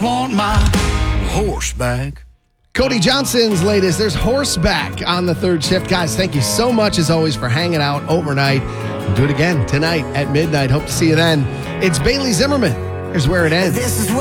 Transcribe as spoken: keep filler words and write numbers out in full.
Want my horse back. Cody Johnson's latest. There's Horseback on the third shift. Guys, thank you so much, as always, for hanging out overnight. We'll do it again tonight at midnight. Hope to see you then. It's Bailey Zimmerman. Here's where it ends. This is